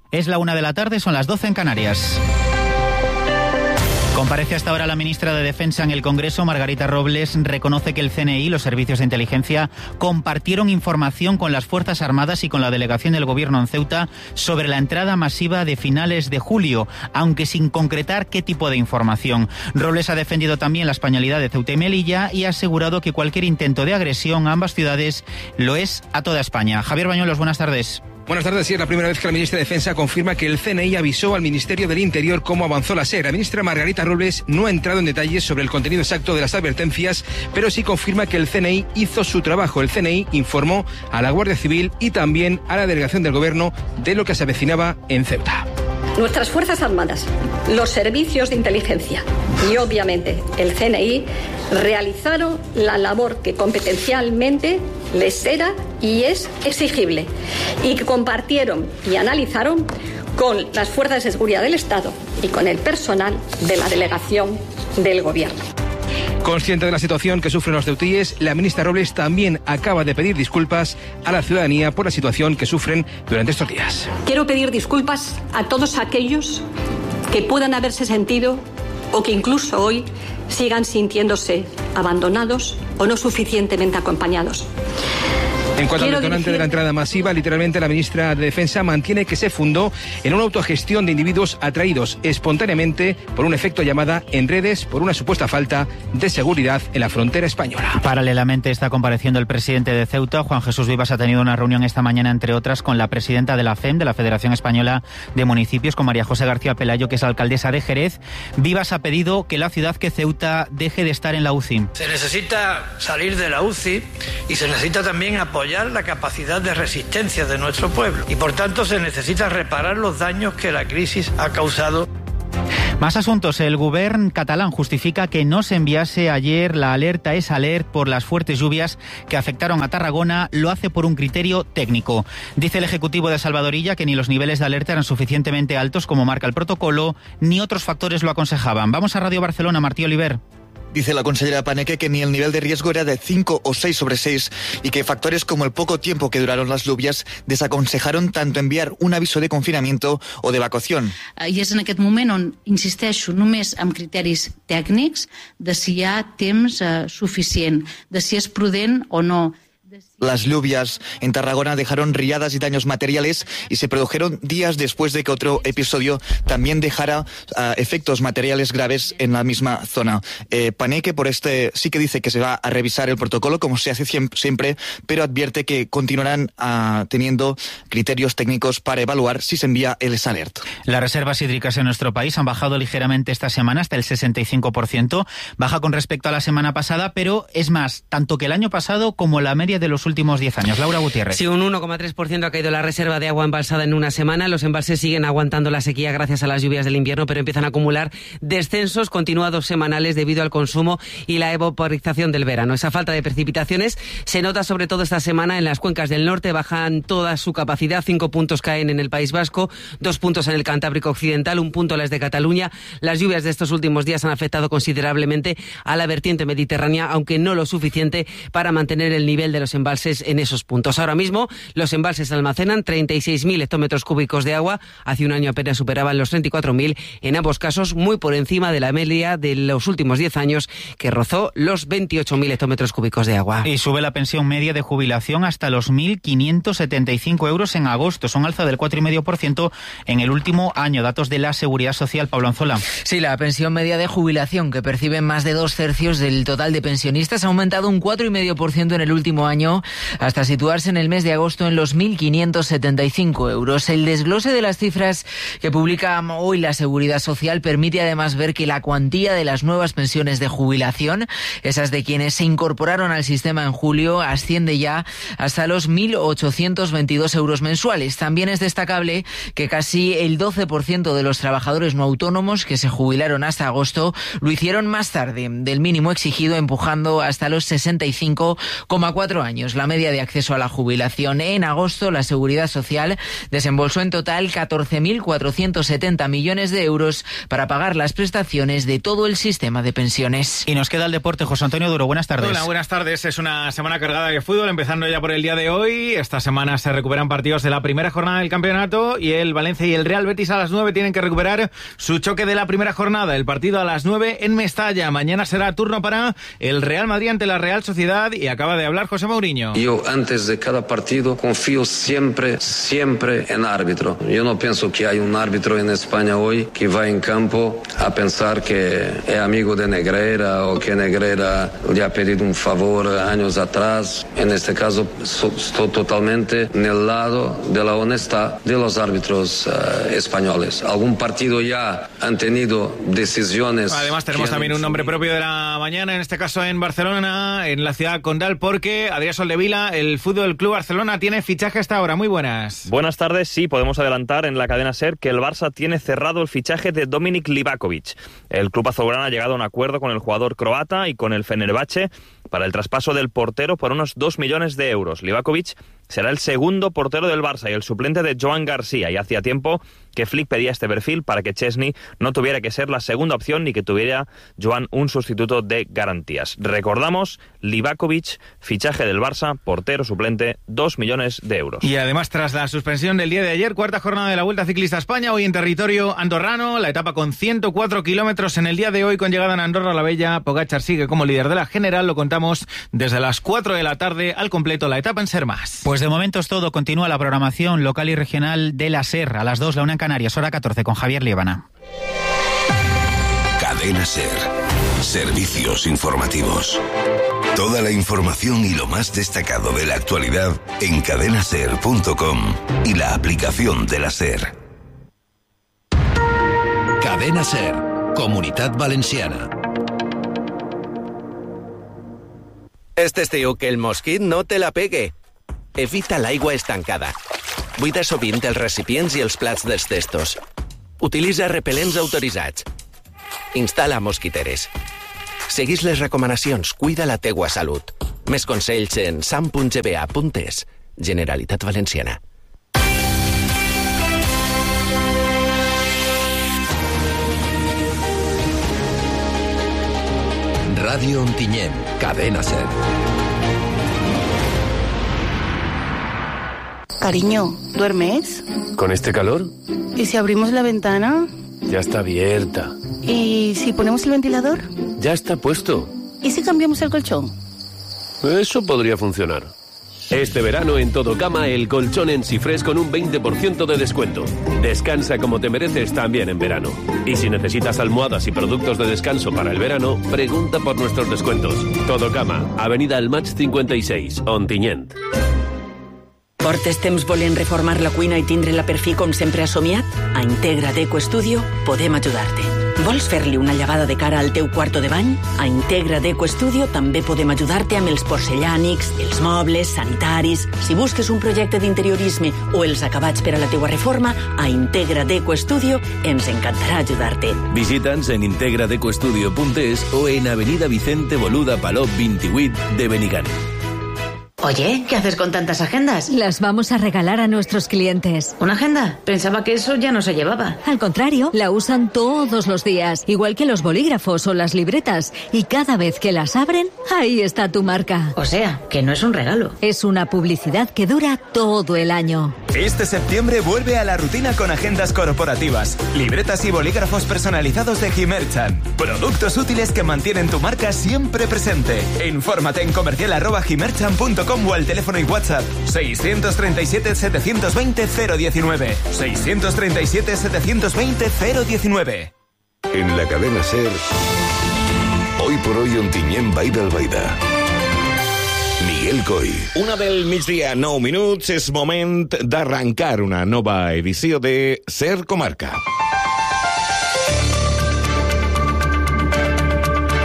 Es la 1 de la tarde, son las 12 en Canarias. Comparece hasta ahora la ministra de Defensa en el Congreso. Margarita Robles reconoce que el CNI y los servicios de inteligencia compartieron información con las Fuerzas Armadas y con la delegación del Gobierno en Ceuta sobre la entrada masiva de finales de julio, aunque sin concretar qué tipo de información. Robles ha defendido también la españolidad de Ceuta y Melilla y ha asegurado que cualquier intento de agresión a ambas ciudades lo es a toda España. Javier Bañuelos, buenas tardes. Buenas tardes. Sí, es la primera vez que la ministra de Defensa confirma que el CNI avisó al Ministerio del Interior cómo avanzó la SER. La ministra Margarita Robles no ha entrado en detalles sobre el contenido exacto de las advertencias, pero sí confirma que el CNI hizo su trabajo. El CNI informó a la Guardia Civil y también a la delegación del Gobierno de lo que se avecinaba en Ceuta. Nuestras Fuerzas Armadas, los servicios de inteligencia y obviamente el CNI realizaron la labor que competencialmente les era y es exigible y que compartieron y analizaron con las fuerzas de seguridad del Estado y con el personal de la delegación del Gobierno. Consciente de la situación que sufren los ceutíes, la ministra Robles también acaba de pedir disculpas a la ciudadanía por la situación que sufren durante estos días. Quiero pedir disculpas a todos aquellos que puedan haberse sentido o que incluso hoy sigan sintiéndose abandonados o no suficientemente acompañados. En cuanto al detonante de la entrada masiva, literalmente la ministra de Defensa mantiene que se fundó en una autogestión de individuos atraídos espontáneamente por un efecto llamada en redes por una supuesta falta de seguridad en la frontera española. Paralelamente está compareciendo el presidente de Ceuta. Juan Jesús Vivas ha tenido una reunión esta mañana, entre otras, con la presidenta de la FEM, de la Federación Española de Municipios, con María José García Pelayo, que es alcaldesa de Jerez. Vivas ha pedido que la ciudad, que Ceuta, deje de estar en la UCI. Se necesita salir de la UCI y se necesita también apoyar la capacidad de resistencia de nuestro pueblo y por tanto se necesita reparar los daños que la crisis ha causado. Más asuntos. El Govern catalán justifica que no se enviase ayer la alerta S-Alert por las fuertes lluvias que afectaron a Tarragona. Lo hace por un criterio técnico. Dice el Ejecutivo de Salvadorilla que ni los niveles de alerta eran suficientemente altos como marca el protocolo, ni otros factores lo aconsejaban. Vamos a Radio Barcelona, Martí Oliver. Dice la consellera Paneque que ni el nivel de riesgo era de 5 o 6 sobre 6 y que factores como el poco tiempo que duraron las lluvias desaconsejaron tanto enviar un aviso de confinamiento o de evacuación. I és en aquest moment on insisteixo només amb criteris tècnics de si hi ha temps suficient, de si és prudent o no. Las lluvias en Tarragona dejaron riadas y daños materiales y se produjeron días después de que otro episodio también dejara efectos materiales graves en la misma zona. Paneque por sí que dice que se va a revisar el protocolo como se hace siempre, pero advierte que continuarán teniendo criterios técnicos para evaluar si se envía el S-Alert. Las reservas hídricas en nuestro país han bajado ligeramente esta semana hasta el 65%, baja con respecto a la semana pasada, pero es más, tanto que el año pasado como la media de los últimos 10 años. Laura Gutiérrez. Sí, un 1,3% ha caído la reserva de agua embalsada en una semana. Los embalses siguen aguantando la sequía gracias a las lluvias del invierno, pero empiezan a acumular descensos continuados semanales debido al consumo y la evaporización del verano. Esa falta de precipitaciones se nota sobre todo esta semana en las cuencas del norte. Bajan toda su capacidad. 5 puntos caen en el País Vasco, 2 puntos en el Cantábrico Occidental, 1 punto en las de Cataluña. Las lluvias de estos últimos días han afectado considerablemente a la vertiente mediterránea, aunque no lo suficiente para mantener el nivel de los embalses en esos puntos. Ahora mismo los embalses almacenan 36.000 hectómetros cúbicos de agua. Hace un año apenas superaban los 34.000, en ambos casos muy por encima de la media de los últimos 10 años, que rozó los 28.000 hectómetros cúbicos de agua. Y sube la pensión media de jubilación hasta los 1.575 euros en agosto. Son alza del 4,5% en el último año. Datos de la Seguridad Social. Pablo Anzola. Sí, la pensión media de jubilación, que perciben más de 2/3 del total de pensionistas, ha aumentado un 4,5% en el último año, hasta situarse en el mes de agosto en los 1.575 euros. El desglose de las cifras que publica hoy la Seguridad Social permite además ver que la cuantía de las nuevas pensiones de jubilación, esas de quienes se incorporaron al sistema en julio, asciende ya hasta los 1.822 euros mensuales. También es destacable que casi el 12% de los trabajadores no autónomos que se jubilaron hasta agosto lo hicieron más tarde del mínimo exigido, empujando hasta los 65,4 años. la media de acceso a la jubilación. En agosto, la Seguridad Social desembolsó en total 14.470 millones de euros para pagar las prestaciones de todo el sistema de pensiones. Y nos queda el deporte. José Antonio Duro, buenas tardes. Hola, buenas tardes. Es una semana cargada de fútbol, empezando ya por el día de hoy. Esta semana se recuperan partidos de la primera jornada del campeonato y el Valencia y el Real Betis a las 9 tienen que recuperar su choque de la primera jornada. El partido a las 9 en Mestalla. Mañana será turno para el Real Madrid ante la Real Sociedad y acaba de hablar José Mourinho. Yo antes de cada partido confío siempre en árbitro. Yo no pienso que hay un árbitro en España hoy que va en campo a pensar que es amigo de Negreira o que Negreira le ha pedido un favor años atrás. En este caso estoy totalmente en el lado de la honestidad de los árbitros españoles. Algún partido ya han tenido decisiones. Además tenemos también un nombre propio de la mañana, en este caso en Barcelona, en la ciudad condal, porque Adrià Soldevila, el Fútbol Club Barcelona, tiene fichaje hasta ahora. Muy buenas. Buenas tardes. Sí, podemos adelantar en la cadena SER que el Barça tiene cerrado el fichaje de Dominik Livakovic. El club azulgrana ha llegado a un acuerdo con el jugador croata y con el Fenerbahce para el traspaso del portero por unos 2 millones de euros. Livakovic será el segundo portero del Barça y el suplente de Joan García, y hacía tiempo que Flick pedía este perfil para que Chesney no tuviera que ser la segunda opción ni que tuviera Joan un sustituto de garantías. Recordamos, Livakovic, fichaje del Barça, portero suplente, 2 millones de euros. Y además, tras la suspensión del día de ayer, cuarta jornada de la Vuelta Ciclista a España, hoy en territorio andorrano, la etapa con 104 kilómetros en el día de hoy, con llegada en Andorra la Bella. Pogačar sigue como líder de la general, lo contamos desde las 4 de la tarde al completo la etapa en Ser Más. Pues de momento es todo. Continúa la programación local y regional de la SER. A las 2, la 1 en Canarias, hora 14, con Javier Liébana. Cadena SER. Servicios informativos. Toda la información y lo más destacado de la actualidad en cadenaser.com y la aplicación de la SER. Cadena SER. Comunitat Valenciana. Este estiu que el mosquit no te la pegue. Evita l'aigua estancada. Buida sovint els recipients i els plats dels testos. Utilitza repel·lents autoritzats. Instal·la mosquiteres. Seguís les recomanacions, cuida la teua salut. Més consells en sam.gba.es. Generalitat Valenciana. Radio Ontinyent, Cadena SER. Cariño, ¿duermes? ¿Con este calor? ¿Y si abrimos la ventana? Ya está abierta. ¿Y si ponemos el ventilador? Ya está puesto. ¿Y si cambiamos el colchón? Eso podría funcionar. Este verano en Todocama el colchón en Cifrés con un 20% de descuento. Descansa como te mereces también en verano. Y si necesitas almohadas y productos de descanso para el verano, pregunta por nuestros descuentos. Todocama, Avenida El Maig 56, Ontinyent. Portes temps volent reformar la cuina i tindre-la per fi com sempre has somiat? A Integra Deco Studio podem ajudar-te. Vols fer-li una llevada de cara al teu quarto de bany? A Integra Deco Studio també podem ajudar-te amb els porcellànics, els mobles, sanitaris. Si busques un projecte d'interiorisme o els acabats per a la teua reforma, a Integra Deco Studio ens encantarà ajudar-te. Visita'ns en integradecoestudio.es o en Avenida Vicente Boluda Palop 28 de Benigànim. Oye, ¿qué haces con tantas agendas? Las vamos a regalar a nuestros clientes. ¿Una agenda? Pensaba que eso ya no se llevaba. Al contrario, la usan todos los días, igual que los bolígrafos o las libretas. Y cada vez que las abren, ahí está tu marca. O sea, que no es un regalo. Es una publicidad que dura todo el año. Este septiembre vuelve a la rutina con agendas corporativas, libretas y bolígrafos personalizados de Gimerchan. Productos útiles que mantienen tu marca siempre presente. Infórmate en comercial@gimerchan.com o al teléfono y WhatsApp 637 720 019. 637 720 019. En la cadena SER, hoy por hoy Ontinyent va ir al Baida. Miguel Coy. Una del migdia, 9 minuts, és moment d'arrencar una nova edició de SER Comarca. Anem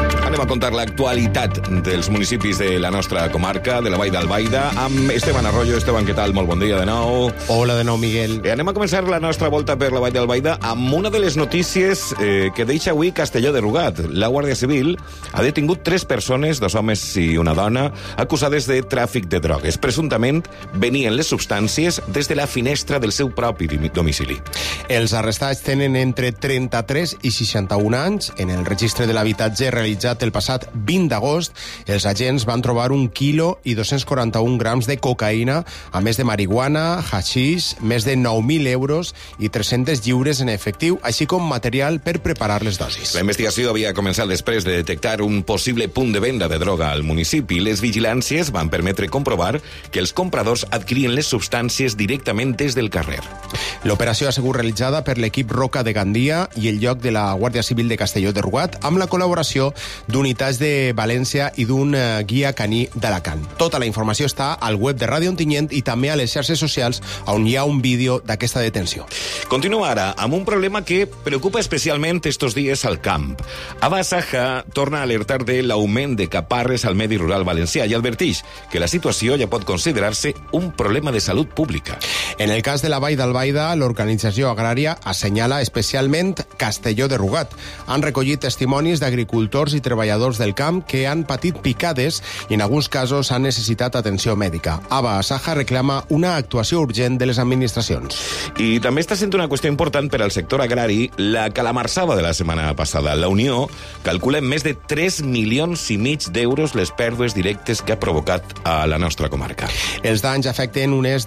a contar l'actualitat dels municipis de la nostra comarca, de la Vall d'Albaida, amb Esteban Arroyo. Esteban, què tal? Molt bon dia de nou. Hola de nou, Miguel. Anem a començar la nostra volta per la Vall d'Albaida amb una de les notícies que deixa avui Castelló de Rugat. La Guàrdia Civil ha detingut 3 persones, 2 homes i una dona, acusades de tràfic de drogues. Presumptament venien les substàncies des de la finestra del seu propi domicili. Els arrestats tenen entre 33 i 61 anys. En el registre de l'habitatge realitzat el passat 20 d'agost, els agents van trobar 1 quilo i 241 grams de cocaïna, a més de marihuana, haixix, més de 9.000 euros i 300 lliures en efectiu, així com material per preparar les dosis. La investigació havia començat després de detectar un possible punt de venda de droga al municipi. Les vigilàncies van permetre comprovar que els compradors adquirien les substàncies directament des del carrer. L'operació ha sigut realitzada per l'equip Roca de Gandia i el lloc de la Guàrdia Civil de Castelló de Rugat, amb la col·laboració d'unitats de València i d'un guia caní d'Alacant. Tota la informació està al web de Ràdio Ontinyent i també a les xarxes socials, on hi ha un vídeo d'aquesta detenció. Continua ara amb un problema que preocupa especialment estos dies al camp. Aba Saja torna a alertar de l'augment de caparres al medi rural valencià i advertix que la situació ja pot considerar-se un problema de salut pública. En el cas de la Vall d'Albaida, l'organització agrària assenyala especialment Castelló de Rugat. Han recollit testimonis d'agricultors i treballadors del camp que han patit picades i en alguns casos han necessitat atenció mèdica. Aba Saja reclama una actuació urgent de les administracions. I també està sent una qüestió important per al sector agrari la calamarsada de la setmana passada. La Unió calcula en més de 3,5 milions d'euros les pèrdues directes que ha provocat a la nostra comarca. Els danys afecten unes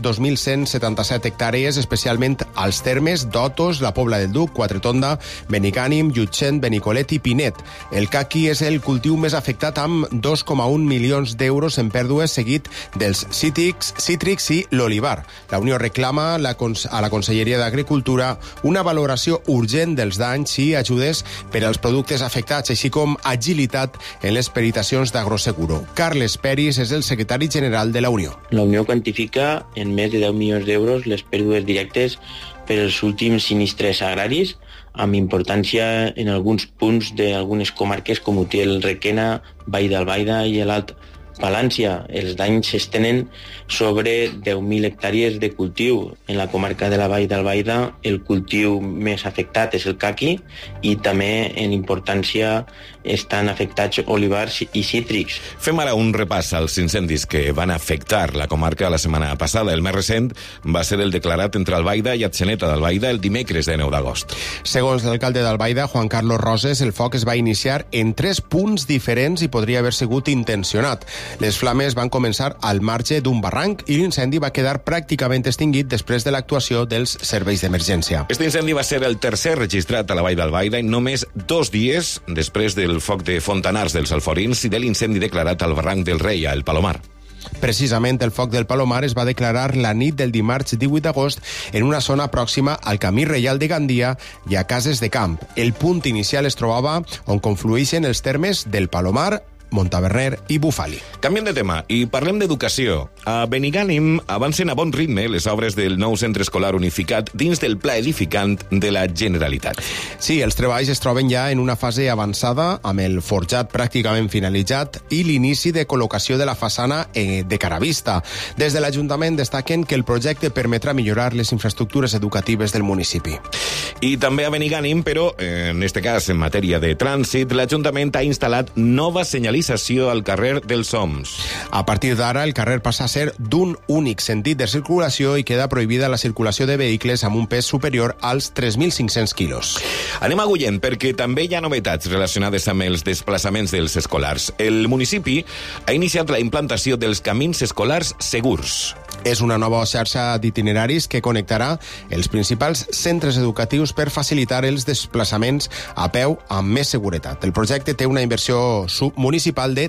2.177 hectàrees, especialment als termes d'Otos, la Pobla del Duc, Quatretonda, Benigànim, Llutxent, Benicolet i Pinet. El caqui és el cultiu més afectat amb 2,1 milions d'euros en pèrdues, seguit dels cítrics i l'olivar. La Unió reclama a la Conselleria d'Agricultura una valoració urgent dels danys i ajudes per als productes afectats, així com agilitat en les peritacions d'Agroseguro. Carles Peris és el secretari general de la Unió. La Unió quantifica en més de 10 milions d'euros les pèrdues directes per als últims sinistres agraris, amb importància en alguns punts d'algunes comarques com Utiel, Requena, Vall d'Albaida i l'Alt Palància. Els danys s'estenen sobre 10.000 hectàrees de cultiu. En la comarca de la Vall d'Albaida el cultiu més afectat és el caqui i també en importància estan afectats olivars i cítrics. Fem ara un repàs als incendis que van afectar la comarca la setmana passada. El més recent va ser el declarat entre Albaida i Atzeneta d'Albaida el dimecres de 9 d'agost. Segons l'alcalde d'Albaida, Juan Carlos Roses, el foc es va iniciar en 3 punts diferents i podria haver sigut intencionat. Les flames van començar al marge d'un barranc i l'incendi va quedar pràcticament extingit després de l'actuació dels serveis d'emergència. Este incendi va ser el tercer registrat a la Vall d'Albaida en només 2 dies després del foc de Fontanars dels Alforins i de l'incendi declarat al barranc del Rei, al Palomar. Precisament el foc del Palomar es va declarar la nit del dimarts 18 d'agost en una zona pròxima al Camí Reial de Gandia i a Cases de Camp. El punt inicial es trobava on confluïxen els termes del Palomar, Montaverner i Bufali. Canviem de tema i parlem d'educació. A Benigànim avancen a bon ritme les obres del nou centre escolar unificat dins del pla edificant de la Generalitat. Sí, els treballs es troben ja en una fase avançada, amb el forjat pràcticament finalitzat i l'inici de col·locació de la façana de cara vista. Des de l'Ajuntament destaquen que el projecte permetrà millorar les infraestructures educatives del municipi. I també a Benigànim, però en este cas en matèria de trànsit, l'Ajuntament ha instal·lat nova senyalització al carrer dels Oms. A partir d'ara, el carrer passa a ser d'un únic sentit de circulació i queda prohibida la circulació de vehicles amb un pes superior als 3.500 quilos. Anem a Agullent, perquè també hi ha novetats relacionades amb els desplaçaments dels escolars. El municipi ha iniciat la implantació dels camins escolars segurs. És una nova xarxa d'itineraris que connectarà els principals centres educatius per facilitar els desplaçaments a peu amb més seguretat. El projecte té una inversió municipal de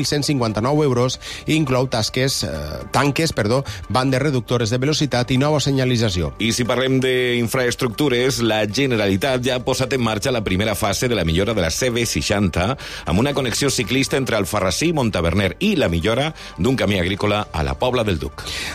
13.159 euros i inclou tanques, bandes reductores de velocitat i nova senyalització. I si parlem d'infraestructures, la Generalitat ja ha posat en marxa la primera fase de la millora de la CV60 amb una connexió ciclista entre Alfarrasí i Montaverner i la millora d'un camí agrícola a la Pobla del Duc.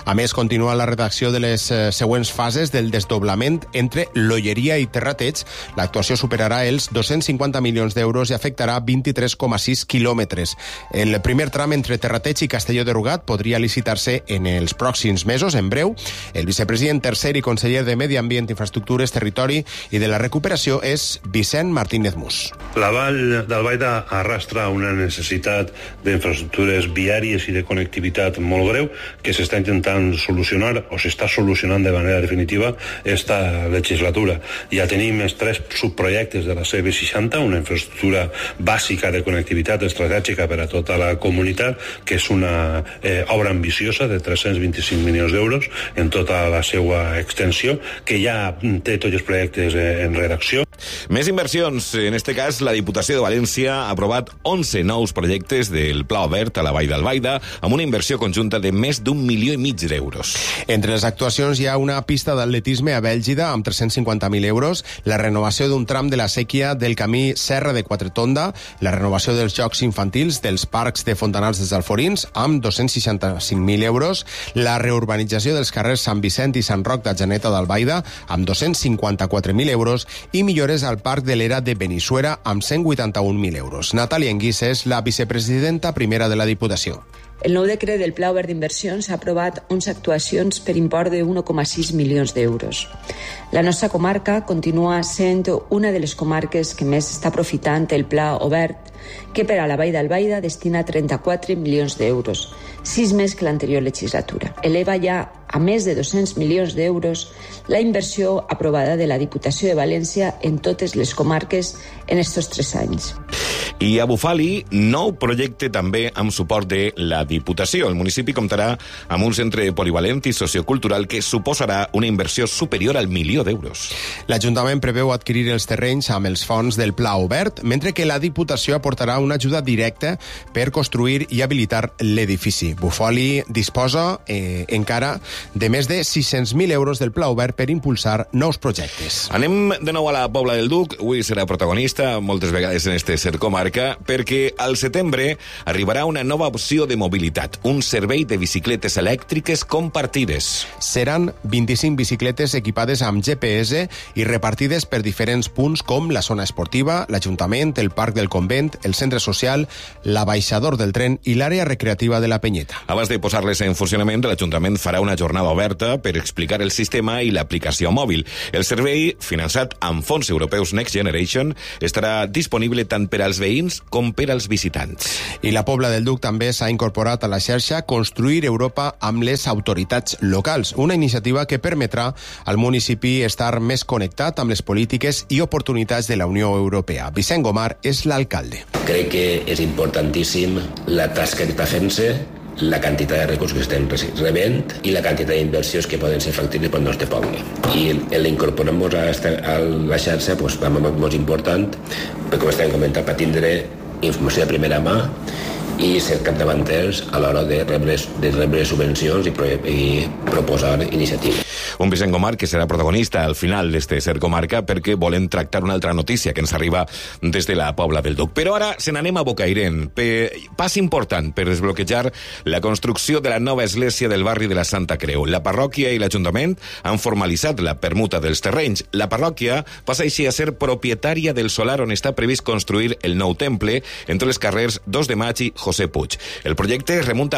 A més, continua la redacció de les següents fases del desdoblament entre l'Olleria i Terrateig. L'actuació superarà els 250 milions d'euros i afectarà 23,6 quilòmetres. El primer tram entre Terrateig i Castelló de Rugat podria licitar-se en els pròxims mesos, en breu. El vicepresident tercer i conseller de Medi Ambient, Infraestructures, Territori i de la Recuperació és Vicent Martínez Mus. La Vall d'Albaida arrastra una necessitat d'infraestructures viàries i de connectivitat molt greu que s'està intentant solucionar o s'està solucionant de manera definitiva esta legislatura. Ja tenim els 3 subprojectes de la CB60, una infraestructura bàsica de connectivitat estratègica per a tota la comunitat, que és una obra ambiciosa de 325 milions d'euros en tota la seva extensió, que ja té tots els projectes en redacció. Més inversions. En este cas, la Diputació de València ha aprovat 11 nous projectes del Pla Obert a la Vall d'Albaida amb una inversió conjunta de més d'1,5 milió d'euros. Entre les actuacions hi ha una pista d'atletisme a Bèlgida amb 350.000 euros, la renovació d'un tram de la sèquia del camí Serra de Quatretonda, la renovació dels jocs infantils dels parcs de Fontanals dels Alforins amb 265.000 euros, la reurbanització dels carrers Sant Vicent i Sant Roc d'Atzeneta d'Albaida amb 254.000 euros i millores al Parc de l'Era de Benissuera amb 181.000 euros. Natàlia Enguissa és la vicepresidenta primera de la Diputació. El nou decret del Pla Obert d'Inversions ha aprovat 11 actuacions per import de 1,6 milions d'euros. La nostra comarca continua sent una de les comarques que més està aprofitant el Pla Obert, que per a la Vall d'Albaida destina 34 milions d'euros, 6 més que l'anterior legislatura. Eleva ja a més de 200 milions d'euros la inversió aprovada de la Diputació de València en totes les comarques en estos 3 anys. I a Bufali, nou projecte també amb suport de la Diputació. El municipi comptarà amb un centre polivalent i sociocultural que suposarà una inversió superior al 1 milió d'euros. L'Ajuntament preveu adquirir els terrenys amb els fons del Pla Obert, mentre que la Diputació aportarà una ajuda directa per construir i habilitar l'edifici. Bufali disposa encara de més de 600.000 euros del Pla Obert per impulsar nous projectes. Anem de nou a la Pobla del Duc. Avui serà protagonista moltes vegades en este Ser Comarca, perquè al setembre arribarà una nova opció de mobilitat, un servei de bicicletes elèctriques compartides. Seran 25 bicicletes equipades amb GPS i repartides per diferents punts com la zona esportiva, l'Ajuntament, el Parc del Convent, el centre social, l'abaixador del tren i l'àrea recreativa de la Penyeta. Abans de posar-les en funcionament, l'Ajuntament farà una jornada oberta per explicar el sistema i l'aplicació mòbil. El servei, finançat amb fons europeus Next Generation, estarà disponible tant per als veïns com per als visitants. I la Pobla del Duc també s'ha incorporat a la xarxa Construir Europa amb les autoritats locals, una iniciativa que permetrà al municipi estar més connectat amb les polítiques i oportunitats de la Unió Europea. Vicent Gomar és l'alcalde. Crec que és importantíssim la tasca que està fent-se, la quantitat de recursos que estem rebent i la quantitat d'inversions que poden ser factibles pel nostre poble. I l'incorporar-nos a la xarxa és molt important, perquè com estem comentant, per tindre informació de primera mà i ser capdavanters a l'hora de rebre subvencions i proposar iniciatives. Un Vicent Gomar que serà protagonista al final d'este Ser Comarca perquè volem tractar una altra notícia que ens arriba des de la Pobla del Duc. Però ara se n'anem a Bocairent. Pas important per desbloquejar la construcció de la nova església del barri de la Santa Creu. La parròquia i l'Ajuntament han formalitzat la permuta dels terrenys. La parròquia passa així a ser propietària del solar on està previst construir el nou temple entre els carrers 2 de Maig i José Puig. El projecte es remunta a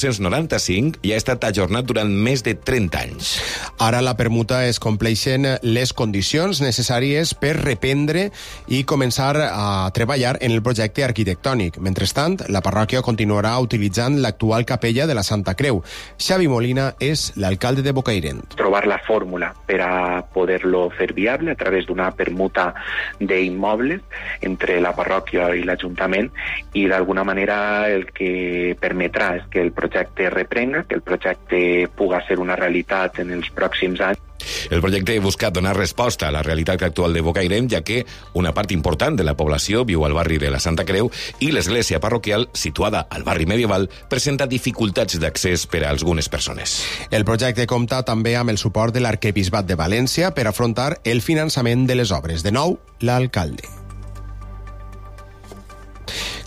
1995 i ha estat ajornat durant més de 30 anys. Ara la permuta es compleixen les condicions necessàries per reprendre i començar a treballar en el projecte arquitectònic. Mentrestant, la parròquia continuarà utilitzant l'actual capella de la Santa Creu. Xavi Molina és l'alcalde de Bocairent. Trobar la fórmula per a poder-lo fer viable a través d'una permuta d'immobles entre la parròquia i l'Ajuntament i d'alguna manera el que permetrà és que el projecte reprenga, que el projecte puga ser una realitat en els pròxims anys. El projecte busca donar resposta a la realitat actual de Bocairent, ja que una part important de la població viu al barri de la Santa Creu i l'església parroquial, situada al barri medieval, presenta dificultats d'accés per a algunes persones. El projecte compta també amb el suport de l'Arquebisbat de València per afrontar el finançament de les obres. De nou, l'alcalde.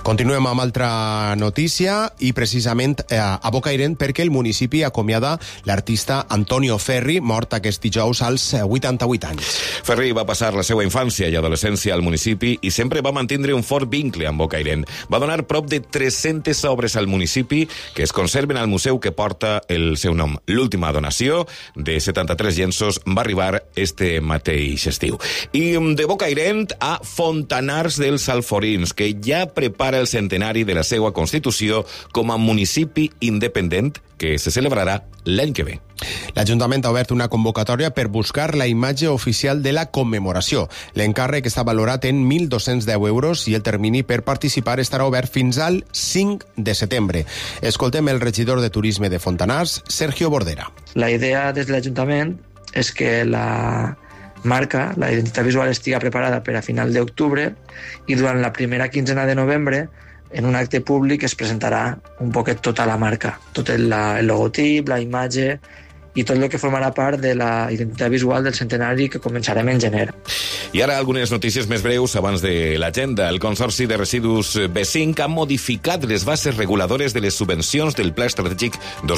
Continuem amb altra notícia i precisament a Bocairent perquè el municipi acomiada l'artista Antonio Ferri, mort aquest dijous als 88 anys. Ferri va passar la seva infància i adolescència al municipi i sempre va mantindre un fort vincle amb Bocairent. Va donar prop de 300 obres al municipi que es conserven al museu que porta el seu nom. L'última donació, de 73 llenços, va arribar este mateix estiu. I de Bocairent a Fontanars dels Alforins, que ja prepara el centenari de la seva constitució com a municipi independent que se celebrarà l'any que ve. L'Ajuntament ha obert una convocatòria per buscar la imatge oficial de la commemoració. L'encàrrec està valorat en 1.210 euros i el termini per participar estarà obert fins al 5 de setembre. Escoltem el regidor de Turisme de Fontanars, Sergio Bordera. La idea des de l'Ajuntament és que la marca, la identitat visual, estiga preparada per a final d'octubre i durant la primera quinzena de novembre en un acte públic es presentarà un poquet tota la marca, tot el logotip, la imatge i tot el que formarà part de la identitat visual del centenari que començarem en gener. I ara algunes notícies més breus abans de l'agenda. El Consorci de Residus B5 ha modificat les bases reguladores de les subvencions del Pla Estratègic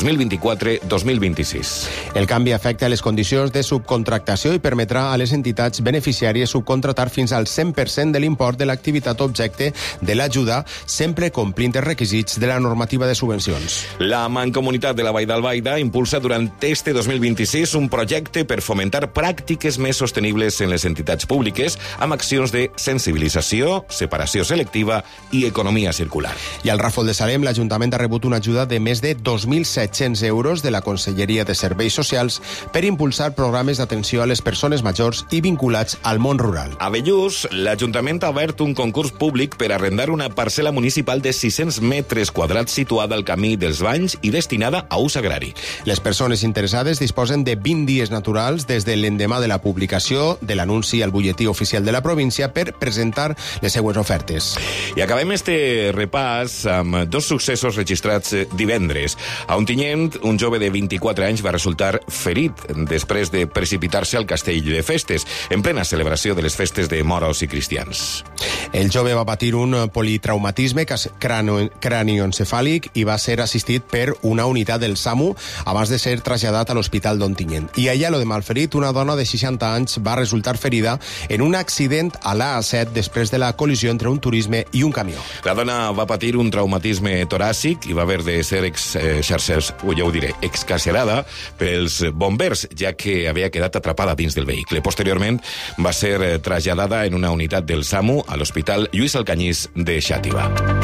2024-2026. El canvi afecta les condicions de subcontractació i permetrà a les entitats beneficiàries subcontratar fins al 100% de l'import de l'activitat objecte de l'ajuda, sempre complint els requisits de la normativa de subvencions. La Mancomunitat de la Vall d'Albaida impulsa durant este 2026 un projecte per fomentar pràctiques més sostenibles en les entitats públiques amb accions de sensibilització, separació selectiva i economia circular. I al Ràfol de Salem, l'Ajuntament ha rebut una ajuda de més de 2.700 euros de la Conselleria de Serveis Socials per impulsar programes d'atenció a les persones majors i vinculats al món rural. A Bellús, l'Ajuntament ha obert un concurs públic per arrendar una parcel·la municipal de 600 metres quadrats situada al Camí dels Banys i destinada a ús agrari. Les persones interessades disposen de 20 dies naturals des de l'endemà de la publicació de l'anunci al butlletí oficial de la província per presentar les seues ofertes. I acabem este repàs amb dos successos registrats divendres. A Ontinyent, un jove de 24 anys va resultar ferit després de precipitar-se al castell de Festes, en plena celebració de les festes de moros i cristians. El jove va patir un politraumatisme cranioencefàlic i va ser assistit per una unitat del SAMU abans de ser traslladat a l'Hospital d'Ontinyent. I a Aielo de Malferit, una dona de 60 anys va resultar ferida en un accident a l'A7 després de la col·lisió entre un turisme i un camió. La dona va patir un traumatisme toràcic i va haver de ser excarcerada pels bombers, ja que havia quedat atrapada dins del vehicle. Posteriorment va ser traslladada en una unitat del SAMU a l'Hospital Lluís Alcanyís de Xàtiva.